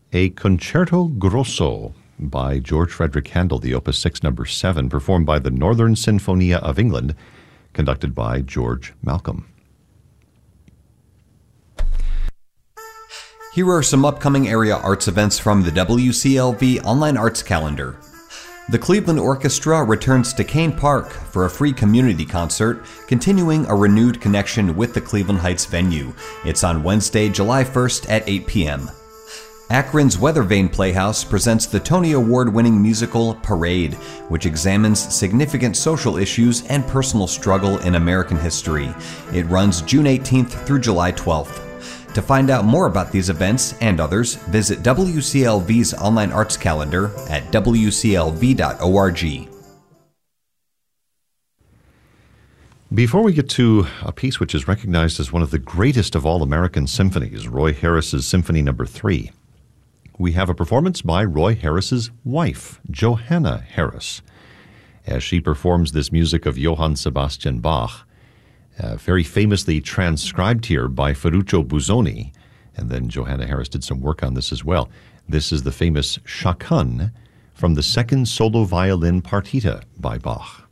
A Concerto Grosso by George Frederick Handel, the Opus 6, number 7, performed by the Northern Sinfonia of England, conducted by George Malcolm. Here are some upcoming area arts events from the WCLV Online Arts Calendar. The Cleveland Orchestra returns to Kane Park for a free community concert, continuing a renewed connection with the Cleveland Heights venue. It's on Wednesday, July 1st at 8 p.m. Akron's Weathervane Playhouse presents the Tony Award-winning musical Parade, which examines significant social issues and personal struggle in American history. It runs June 18th through July 12th. To find out more about these events and others, visit WCLV's online arts calendar at wclv.org. Before we get to a piece which is recognized as one of the greatest of all American symphonies, Roy Harris's Symphony No. 3, we have a performance by Roy Harris's wife, Johanna Harris, as she performs this music of Johann Sebastian Bach, very famously transcribed here by Ferruccio Busoni, and then Johanna Harris did some work on this as well. This is the famous Chaconne from the second solo violin partita by Bach.